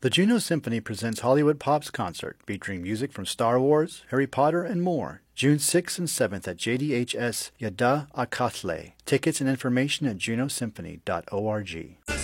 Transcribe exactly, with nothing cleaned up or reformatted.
The Juno Symphony presents Hollywood Pops Concert, featuring music from Star Wars, Harry Potter, and more. June sixth and seventh at J D H S Yada Akatle. Tickets and information at juno symphony dot org.